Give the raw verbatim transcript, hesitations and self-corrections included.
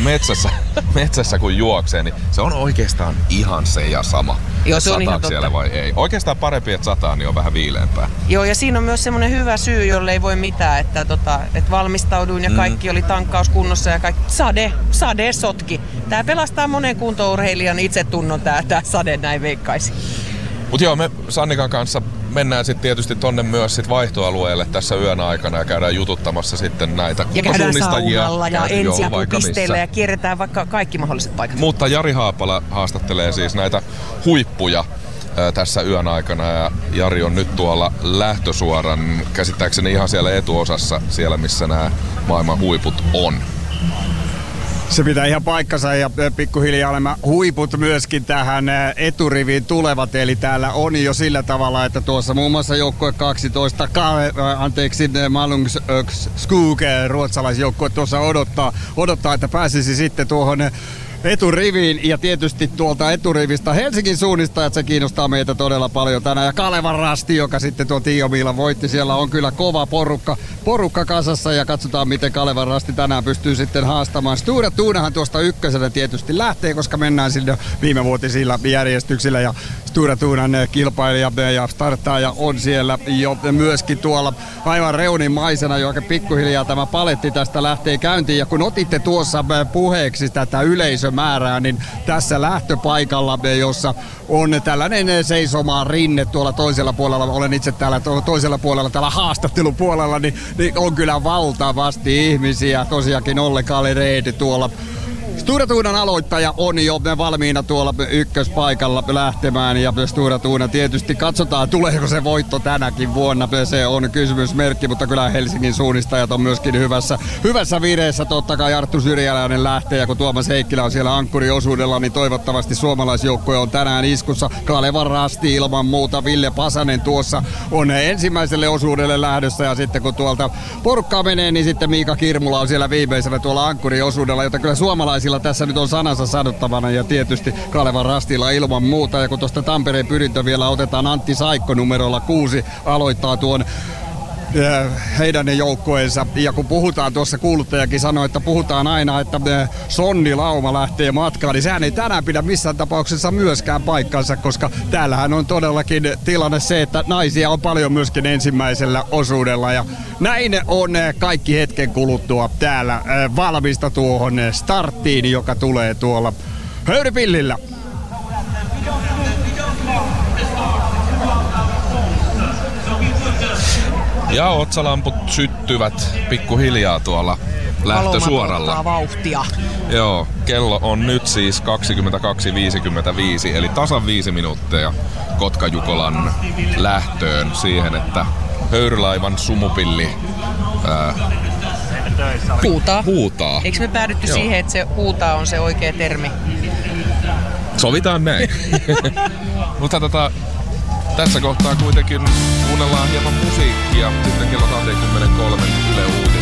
metsässä, metsässä kun juoksee, niin se on oikeastaan ihan se ja sama. Joo, se on ihan totta. Siellä vai ei. Oikeastaan parempi, että sataa, niin on vähän viileämpää. Joo, ja siinä on myös semmoinen hyvä syy, jolle ei voi mitään, että, tota, että valmistauduin ja kaikki mm. oli tankkauskunnossa ja kaikki. Sade, sade sotki. Tää pelastaa monen kuntourheilijan itsetunnon tää, tää sade, näin veikkaisi. Mut joo, me Sannikan kanssa mennään sitten tietysti tonne myös sit vaihtoalueelle tässä yön aikana ja käydään jututtamassa sitten näitä ja käydään suunnistajia. Saunalla ja ensiapupisteillä ja kierretään vaikka kaikki mahdolliset paikat. Mutta Jari Haapala haastattelee siis näitä huippuja ää, tässä yön aikana ja Jari on nyt tuolla lähtösuoran käsittääkseni ihan siellä etuosassa, siellä missä nämä maailman huiput on. Se pitää ihan paikkansa ja pikkuhiljaa nämä huiput myöskin tähän eturiviin tulevat. Eli täällä on jo sillä tavalla, että tuossa muun muassa joukkue kaksitoista, anteeksi, Malungs Skog, ruotsalaisjoukkue tuossa odottaa, odottaa, että pääsisi sitten tuohon eturiviin ja tietysti tuolta eturivistä Helsingin suunnistajat, se kiinnostaa meitä todella paljon tänään. Ja Kalevan Rasti, joka sitten tuo Tio Miilan voitti, siellä on kyllä kova porukka, porukka kasassa ja katsotaan miten Kalevan Rasti tänään pystyy sitten haastamaan. Stura Tuunahan tuosta ykkösellä tietysti lähtee, koska mennään sinne viimevuotisilla järjestyksillä ja Stura Tuunan kilpailija ja starttaaja on siellä jo myöskin tuolla aivan reunimaisena, joka pikkuhiljaa tämä paletti tästä lähtee käyntiin. Ja kun otitte tuossa puheeksi tätä yleisömäärää, niin tässä lähtöpaikalla, jossa on tällainen seisomaan rinne tuolla toisella puolella, olen itse täällä toisella puolella, täällä haastattelupuolella, niin, niin on kyllä valtavasti ihmisiä. Tosiaankin Olle Kalereedi tuolla Stura Tuunan aloittaja on jo valmiina tuolla ykköspaikalla lähtemään ja Stura Tuuna tietysti katsotaan, tuleeko se voitto tänäkin vuonna. Se on kysymysmerkki, mutta kyllä Helsingin suunnistajat on myöskin hyvässä, hyvässä vireessä. Totta kai Arttu Syrjäläinen lähtee ja kun Tuomas Heikkilä on siellä ankkuriosuudella, niin toivottavasti suomalaisjoukkue on tänään iskussa. Kalevan Rasti ilman muuta, Ville Pasanen tuossa on ensimmäiselle osuudelle lähdössä ja sitten kun tuolta porukkaa menee, niin sitten Miika Kirmula on siellä viimeisellä tuolla ankkuriosuudella, jota kyllä suomalaisilla tässä nyt on sanansa sanottavana ja tietysti Kalevan Rastilla ilman muuta. Ja kun tuosta Tampereen pyrintö vielä otetaan, Antti Saikko numerolla kuusi aloittaa tuon heidän joukkueensa. Ja kun puhutaan, tuossa kuuluttajakin sanoi, että puhutaan aina, että Sonni Lauma lähtee matkaan, niin sehän ei tänään pidä missään tapauksessa myöskään paikkansa, koska täällähän on todellakin tilanne se, että naisia on paljon myöskin ensimmäisellä osuudella. Ja näin on kaikki hetken kuluttua täällä valmista tuohon starttiin, joka tulee tuolla höyrypillillä. Ja otsalamput syttyvät pikkuhiljaa tuolla lähtösuoralla. Vauhtia. Joo, kello on nyt siis kaksikymmentäkaksi viisikymmentäviisi, eli tasan viisi minuuttia Kotka-Jukolan lähtöön siihen, että höyrylaivan sumupilli ää, huutaa. huutaa. Eikö me päädytty Joo. siihen, että se huutaa on se oikea termi? Sovitaan näin. Mutta tota, tässä kohtaa kuitenkin kuunnellaan hieman musiikkia. Sitten kello kaksikymmentäkolme Yle Uutiset.